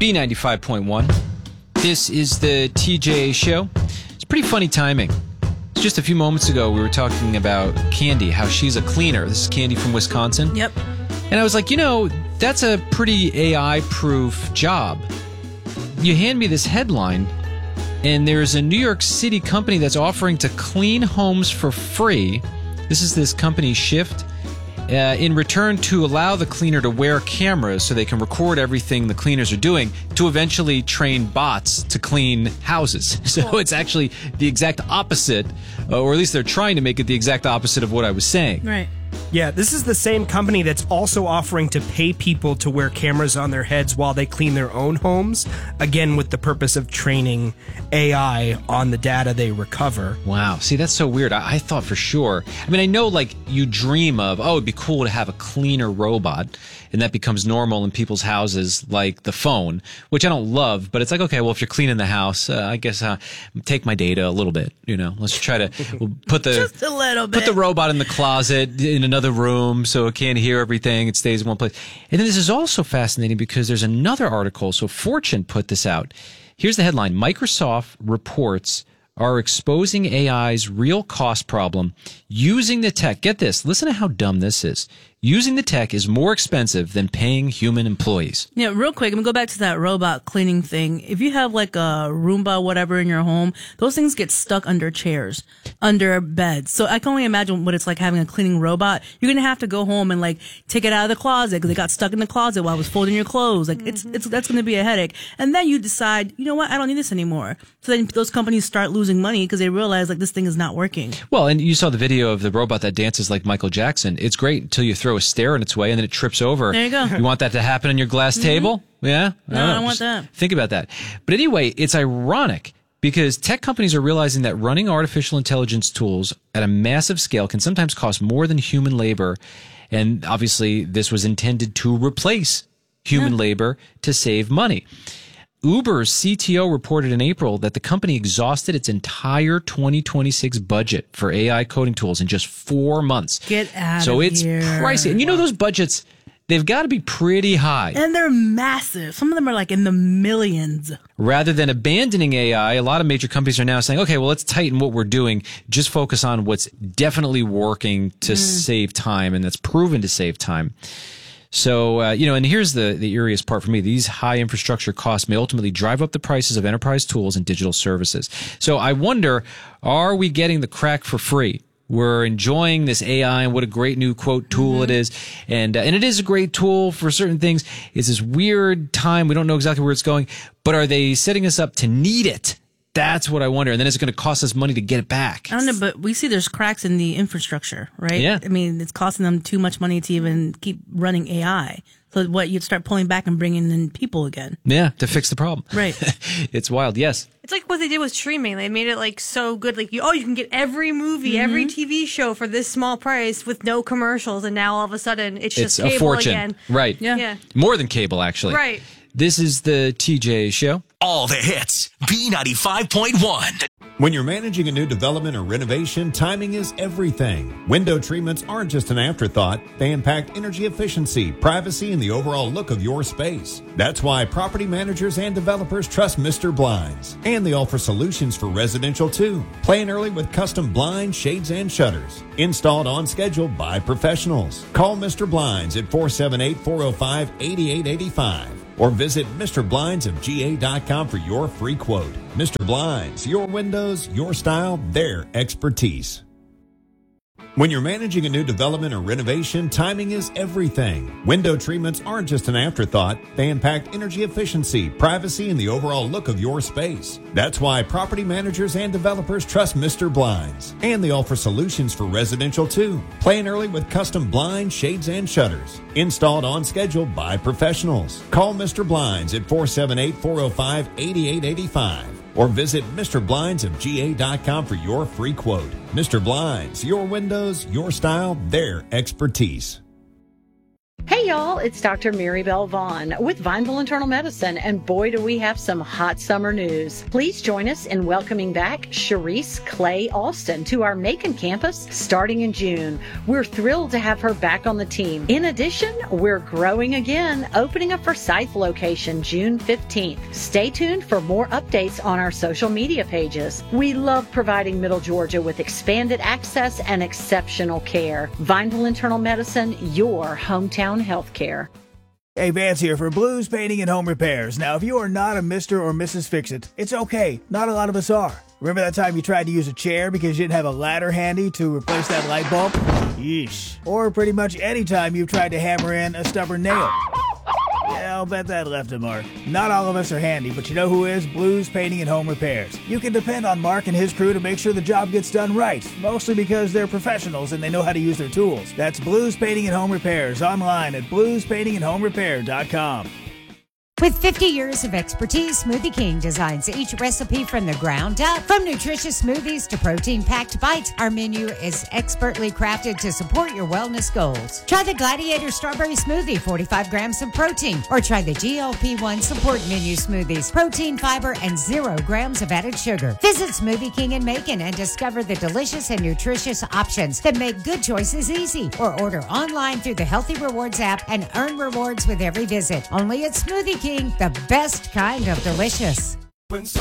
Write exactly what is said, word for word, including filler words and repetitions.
B ninety-five point one. This is the T J Show. It's pretty funny timing. Just a few moments ago, we were talking about Candy, how she's a cleaner. This is Candy from Wisconsin. Yep. And I was like, you know, that's a pretty A I-proof job. You hand me this headline, and there's a New York City company that's offering to clean homes for free. This is this company, Shift, uh, in return to allow the cleaner to wear cameras so they can record everything the cleaners are doing to eventually train bots to clean houses. So it's actually the exact opposite, uh, or at least they're trying to make it the exact opposite of what I was saying. Right. Yeah, this is the same company that's also offering to pay people to wear cameras on their heads while they clean their own homes, again with the purpose of training A I on the data they recover. Wow. See, that's so weird. I, I thought for sure. I mean, I know like you dream of, oh, it'd be cool to have a cleaner robot, and that becomes normal in people's houses like the phone, which I don't love, but it's like, okay, well, if you're cleaning the house, uh, I guess uh, take my data a little bit, you know, let's try to we'll put the Just a little bit. Put the robot in the closet in another room so it can't hear everything. It stays in one place. And then this is also fascinating because there's another article. So Fortune put this out. Here's the headline. Microsoft reports are exposing A I's real cost problem using the tech. Get this. Listen to how dumb this is. Using the tech is more expensive than paying human employees. Yeah, real quick, I'm going to go back to that robot cleaning thing. If you have like a Roomba, whatever in your home, those things get stuck under chairs, under beds. So I can only imagine what it's like having a cleaning robot. You're going to have to go home and like take it out of the closet because it got stuck in the closet while I was folding your clothes. Like it's, it's, that's going to be a headache. And then you decide, you know what? I don't need this anymore. So then those companies start losing money because they realize like this thing is not working. Well, and you saw the video of the robot that dances like Michael Jackson. It's great until you throw a stair in its way and then it trips over. There you go. You want that to happen on your glass mm-hmm. table? Yeah? No, I don't, I don't want that. Think about that. But anyway, it's ironic because tech companies are realizing that running artificial intelligence tools at a massive scale can sometimes cost more than human labor. And obviously, this was intended to replace human yeah. labor to save money. Uber's C T O reported in April that the company exhausted its entire twenty twenty-six budget for A I coding tools in just four months. Get out so of it's here. pricey. And you know those budgets, they've got to be pretty high. And they're massive. Some of them are like in the millions. Rather than abandoning A I, a lot of major companies are now saying, okay, well, let's tighten what we're doing. Just focus on what's definitely working to mm. save time and that's proven to save time. So, uh, you know, and here's the, the eeriest part for me. These high infrastructure costs may ultimately drive up the prices of enterprise tools and digital services. So I wonder, are we getting the crack for free? We're enjoying this A I and what a great new, quote, tool mm-hmm. it is. And, uh, and it is a great tool for certain things. It's this weird time. We don't know exactly where it's going. But are they setting us up to need it? That's what I wonder. And then is it going to cost us money to get it back? I don't know, but we see there's cracks in the infrastructure, right? Yeah. I mean, it's costing them too much money to even keep running A I. So what, you'd start pulling back and bringing in people again. Yeah, to fix the problem. Right. It's wild, yes. It's like what they did with streaming. They made it like so good. Like, you, oh, you can get every movie, mm-hmm. every T V show for this small price with no commercials. And now all of a sudden it's just it's cable a fortune. again. Right. Yeah. yeah. More than cable, actually. Right. This is the T J Show. All the hits. B ninety-five point one. When you're managing a new development or renovation, timing is everything. Window treatments aren't just an afterthought. They impact energy efficiency, privacy, and the overall look of your space. That's why property managers and developers trust Mister Blinds. And they offer solutions for residential too. Plan early with custom blinds, shades, and shutters. Installed on schedule by professionals. Call Mister Blinds at four seven eight, four oh five, eight eight eight five. Or visit Mister Blinds of G A dot com for your free quote. Mister Blinds, your windows, your style, their expertise. When you're managing a new development or renovation, timing is everything. Window treatments aren't just an afterthought. They impact energy efficiency, privacy, and the overall look of your space. That's why property managers and developers trust Mister Blinds. And they offer solutions for residential too. Plan early with custom blinds, shades, and shutters. Installed on schedule by professionals. Call Mister Blinds at four seven eight, four oh five, eight eight eight five. Or visit Mister Blinds of G A dot com for your free quote. Mister Blinds, your windows, your style, their expertise. Hey, Hey y'all, it's Doctor Maribel Vaughn with Vineville Internal Medicine, and boy do we have some hot summer news. Please join us in welcoming back Sharice Clay Alston to our Macon campus starting in June. We're thrilled to have her back on the team. In addition, we're growing again, opening a Forsyth location June fifteenth. Stay tuned for more updates on our social media pages. We love providing Middle Georgia with expanded access and exceptional care. Vineville Internal Medicine, your hometown healthcare. Hey, Vance here for Blues Painting and Home Repairs. Now, if you are not a Mister or Missus Fix-It, it's okay. Not a lot of us are. Remember that time you tried to use a chair because you didn't have a ladder handy to replace that light bulb? Yeesh. Or pretty much any time you've tried to hammer in a stubborn nail. Yeah, I'll bet that left a mark. Not all of us are handy, but you know who is? Blues Painting and Home Repairs. You can depend on Mark and his crew to make sure the job gets done right, mostly because they're professionals and they know how to use their tools. That's Blues Painting and Home Repairs, online at blues painting and home repair dot com. With fifty years of expertise, Smoothie King designs each recipe from the ground up. From nutritious smoothies to protein-packed bites, our menu is expertly crafted to support your wellness goals. Try the Gladiator Strawberry Smoothie, forty-five grams of protein, or try the G L P one Support Menu Smoothies, protein, fiber, and zero grams of added sugar. Visit Smoothie King in Macon and discover the delicious and nutritious options that make good choices easy. Or order online through the Healthy Rewards app and earn rewards with every visit. Only at Smoothie King, the best kind of delicious. When